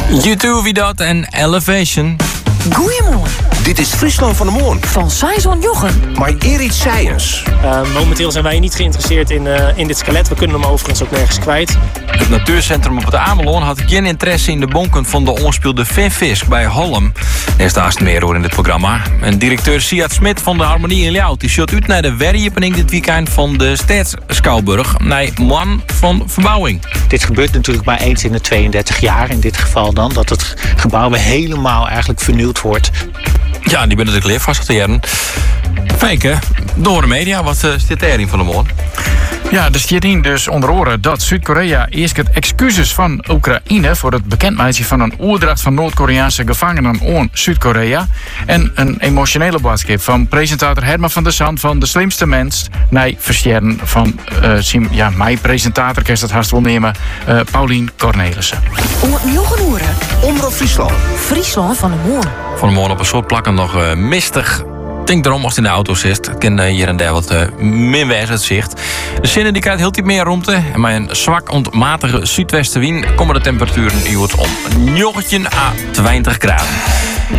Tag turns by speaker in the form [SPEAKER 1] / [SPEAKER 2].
[SPEAKER 1] U2, wie dat en Elevation.
[SPEAKER 2] Goeiemorgen.
[SPEAKER 3] Dit is Friesland van de Moon.
[SPEAKER 2] Van Saison Jochem.
[SPEAKER 3] Maar Erit Science.
[SPEAKER 4] Momenteel zijn wij niet geïnteresseerd in dit skelet. We kunnen hem overigens ook nergens kwijt.
[SPEAKER 1] Het natuurcentrum op het Ameland had geen interesse in de bonken van de ongespeelde vinvis bij Hollem. Er is daar meer over in dit programma. En directeur Siad Smit van de Harmonie in Ljouwt die shot uit naar de werjepening dit weekend van de Stadsschouwburg naar man van verbouwing.
[SPEAKER 5] Dit gebeurt natuurlijk maar eens in de 32 jaar in dit geval dan. Dat het gebouw weer helemaal eigenlijk vernieuwd wordt.
[SPEAKER 1] Ja, die ben natuurlijk leer vast te jaren. Fijke, door de media, wat zit erin van de morgen?
[SPEAKER 6] Ja, er staat in dus onder oren dat Zuid-Korea eerst het excuses van Oekraïne voor het bekendmaken van een oordracht van Noord-Koreaanse gevangenen aan Zuid-Korea. En een emotionele boodschap van presentator Herman van der Zand van De Slimste Mens naar versterren van mijn presentator, ik dat haast wel nemen, Paulien Cornelissen.
[SPEAKER 2] Om het Jochen
[SPEAKER 3] Omroep Friesland.
[SPEAKER 2] Friesland van de Moon.
[SPEAKER 1] Van de morgen op een soort plakken nog mistig. Denk erom als het in de auto zit. Ik ken hier en daar wat min wijsheid. De zinnen die krijgt heel iets meer ruimte. En met een zwak ontmatige zuidwestenwind komen de temperaturen om 9 à 20 graden.